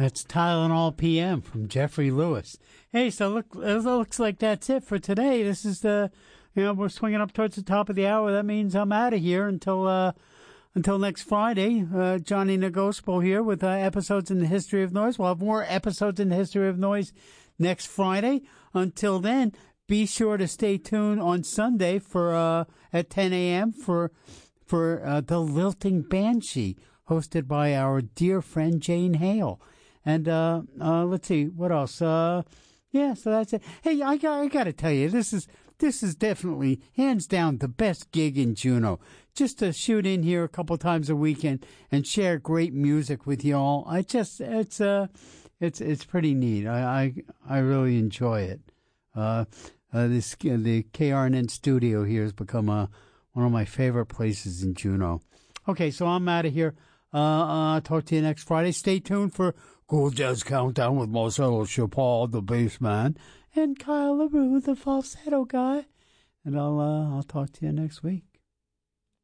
That's Tylenol PM from Jeffrey Lewis. Hey, so look, it looks like that's it for today. This is we're swinging up towards the top of the hour. That means I'm out of here until next Friday. Johnny Negospo here with episodes in the History of Noise. We'll have more episodes in the History of Noise next Friday. Until then, be sure to stay tuned on Sunday for at 10 a.m. for The Lilting Banshee, hosted by our dear friend Jane Hale. And let's see what else. So that's it. Hey, I got to tell you, this is definitely hands down the best gig in Juneau. Just to shoot in here a couple times a week and share great music with you all. It's pretty neat. I really enjoy it. The KRNN studio here has become one of my favorite places in Juneau. Okay, so I'm out of here. Talk to you next Friday. Stay tuned for Cool Jazz Countdown with Marcelo Chapal, the bass man, and Kyle LaRue, the falsetto guy. And I'll talk to you next week.